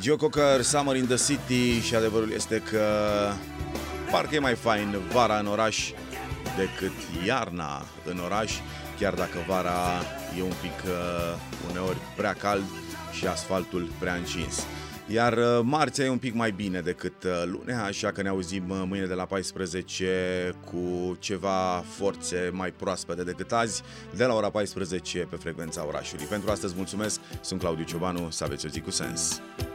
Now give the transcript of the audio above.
Joe Cocker, Summer in the City. Și adevărul este că parcă e mai fain vara în oraș decât iarna în oraș, chiar dacă vara e un pic uneori prea cald și asfaltul prea încins. Iar marțea e un pic mai bine decât lunea, așa că ne auzim mâine de la 14 cu ceva forțe mai proaspete decât azi, de la ora 14 pe frecvența orașului. Pentru astăzi mulțumesc, sunt Claudiu Ciobanu, să aveți o zi cu sens.